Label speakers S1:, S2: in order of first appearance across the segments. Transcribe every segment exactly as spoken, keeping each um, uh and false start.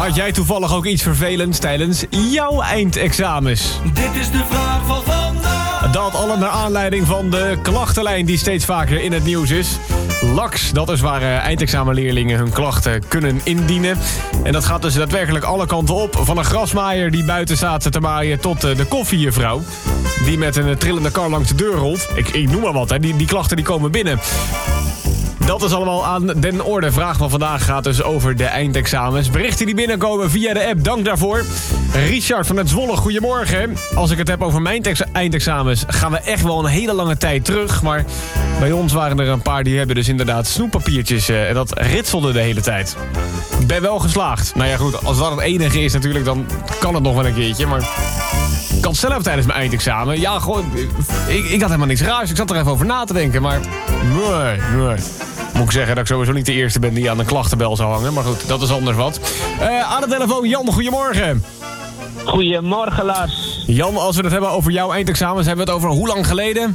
S1: Had jij toevallig ook iets vervelends tijdens jouw eindexamens?
S2: Dit is de vraag van vandaag.
S1: Dat alle naar aanleiding van de klachtenlijn die steeds vaker in het nieuws is. L A X, dat is waar uh, eindexamenleerlingen hun klachten kunnen indienen. En dat gaat dus daadwerkelijk alle kanten op. Van een grasmaaier die buiten staat te maaien tot uh, de koffiejuffrouw die met een uh, trillende kar langs de deur rolt. Ik, ik noem maar wat, hè. Die, die klachten die komen binnen. Dat is allemaal aan den orde. Vraag van vandaag gaat dus over de eindexamens. Berichten die binnenkomen via de app, dank daarvoor. Richard van het Zwolle, goedemorgen. Als ik het heb over mijn eindexamens gaan we echt wel een hele lange tijd terug. Maar bij ons waren er een paar die hebben dus inderdaad snoeppapiertjes. Uh, en dat ritselde de hele tijd. Ik ben wel geslaagd. Nou ja goed, als dat het enige is natuurlijk, dan kan het nog wel een keertje. Maar ik had zelf tijdens mijn eindexamen. Ja, gewoon, ik, ik had helemaal niks raars. Ik zat er even over na te denken, maar nee, nee. Moet ik zeggen dat ik sowieso niet de eerste ben die aan een klachtenbel zou hangen. Maar goed, dat is anders wat. Uh, aan de telefoon, Jan, goedemorgen.
S3: Goedemorgen, Lars.
S1: Jan, als we het hebben over jouw eindexamens, hebben we het over hoe lang geleden?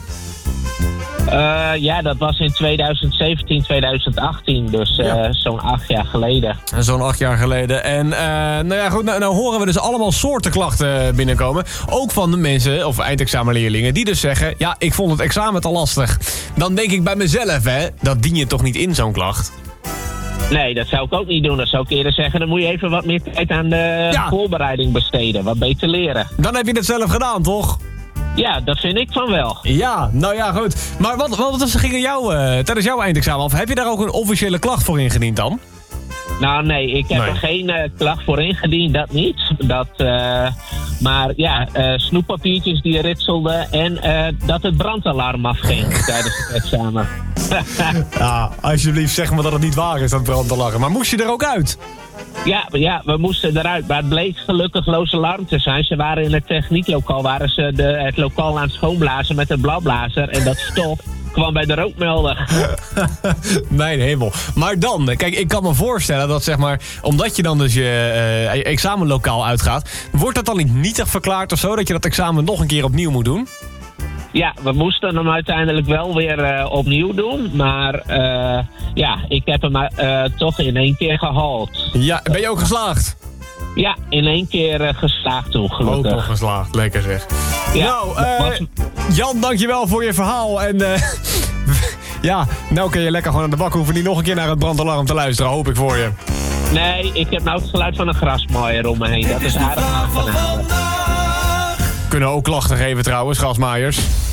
S3: Uh, ja, dat was in twintig zeventien, twintig achttien, dus uh, ja. zo'n acht jaar geleden.
S1: Zo'n acht jaar geleden. En uh, nou ja, goed, nou, nou horen we dus allemaal soorten klachten binnenkomen. Ook van de mensen, of eindexamenleerlingen, die dus zeggen, ja, ik vond het examen te lastig. Dan denk ik bij mezelf, hè, dat dien je toch niet in, zo'n klacht?
S3: Nee, dat zou ik ook niet doen. Dat zou ik eerder zeggen, dan moet je even wat meer tijd aan de ja. voorbereiding besteden. Wat beter leren.
S1: Dan heb je het zelf gedaan, toch?
S3: Ja, dat vind ik van wel.
S1: Ja, nou ja, goed. Maar wat, wat, wat ging er jou, uh, tijdens jouw eindexamen af? Heb je daar ook een officiële klacht voor ingediend dan?
S3: Nou, nee, ik heb
S1: nee.
S3: er geen uh, klacht voor ingediend, dat niet. Dat, uh, maar ja, uh, snoeppapiertjes die ritselden en uh, dat het brandalarm afging tijdens het examen.
S1: Ja, alsjeblieft zeg maar dat het niet waar is, dat brandalarm. Maar moest je er ook uit?
S3: Ja, ja, we moesten eruit, maar het bleek gelukkig loos alarm te zijn. Ze waren in het technieklokaal, waren ze de, het lokaal aan het schoonblazen met een bladblazer. En dat stof kwam bij de rookmelder.
S1: Mijn hemel. Maar dan, kijk, ik kan me voorstellen dat zeg maar, omdat je dan dus je uh, examenlokaal uitgaat, wordt dat dan niet nietig verklaard of zo, dat je dat examen nog een keer opnieuw moet doen?
S3: Ja, we moesten hem uiteindelijk wel weer uh, opnieuw doen. Maar uh, ja, ik heb hem uh, toch in één keer gehaald.
S1: Ja, ben je ook geslaagd?
S3: Ja, in één keer uh, geslaagd toen, gelukkig.
S1: Ook nog geslaagd, lekker zeg. Ja, nou, uh,
S3: was...
S1: Jan, dankjewel voor je verhaal. En uh, ja, nou kun je lekker gewoon aan de bak. Hoeven niet nog een keer naar het brandalarm te luisteren, hoop ik voor je.
S3: Nee, ik heb nou het geluid van een grasmaaier om me heen. Dat is aardig aangenaam.
S1: Kunnen ook klachten geven trouwens, grasmaaiers.